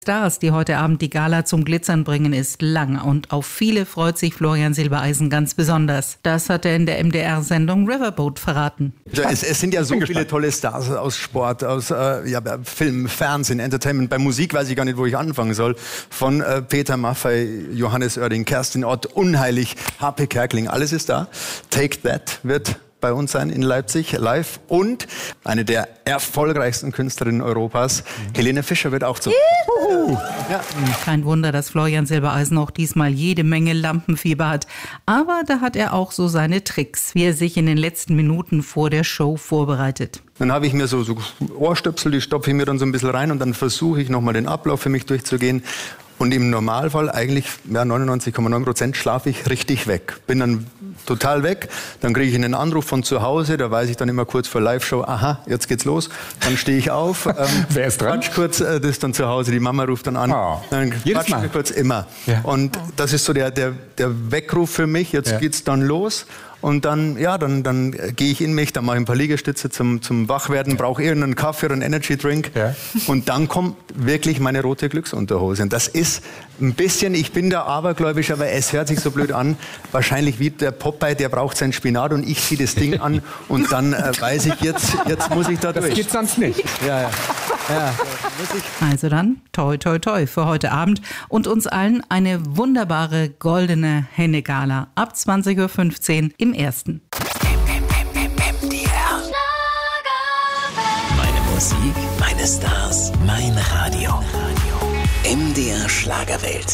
Stars, die heute Abend die Gala zum Glitzern bringen, ist lang und auf viele freut sich Florian Silbereisen ganz besonders. Das hat er in der MDR-Sendung Riverboat verraten. Es sind ja so viele tolle Stars aus Sport, aus Film, Fernsehen, Entertainment. Bei Musik weiß ich gar nicht, wo ich anfangen soll. Von Peter Maffay, Johannes Oerding, Kerstin Ott, Unheilig, Harpe Kerkeling, alles ist da. Take That wird bei uns sein in Leipzig, live. Und eine der erfolgreichsten Künstlerinnen Europas, Helene Fischer, wird auch zu. Ja. Kein Wunder, dass Florian Silbereisen auch diesmal jede Menge Lampenfieber hat. Aber da hat er auch so seine Tricks, wie er sich in den letzten Minuten vor der Show vorbereitet. Dann habe ich mir so Ohrstöpsel, die stopfe ich mir dann so ein bisschen rein und dann versuche ich nochmal den Ablauf für mich durchzugehen. Und im Normalfall eigentlich 99,9% schlafe ich richtig weg. Bin dann total weg. Dann kriege ich einen Anruf von zu Hause. Da weiß ich dann immer kurz vor Live-Show, aha, jetzt geht's los. Dann stehe ich auf. Wer ist dran? Quatsch kurz, das ist dann zu Hause. Die Mama ruft dann an. Oh. Dann quatschen wir kurz immer. Ja. Und das ist so der Weckruf für mich. Jetzt geht's dann los. Und dann, dann gehe ich in mich, dann mache ich ein paar Liegestütze zum Wachwerden, brauche irgendeinen Kaffee oder einen Energy-Drink. Ja. Und dann kommt wirklich meine rote Glücksunterhose. Und das ist ein bisschen, ich bin da abergläubisch, aber es hört sich so blöd an, wahrscheinlich wie der Popeye, der braucht sein Spinat und ich ziehe das Ding an und dann weiß ich, jetzt muss ich da durch. Das geht sonst nicht. Ja. Also dann, toi, toi, toi für heute Abend und uns allen eine wunderbare goldene Henne-Gala ab 20.15 Uhr im Ersten. Meine Musik, meine Stars, mein Radio. MDR Schlagerwelt.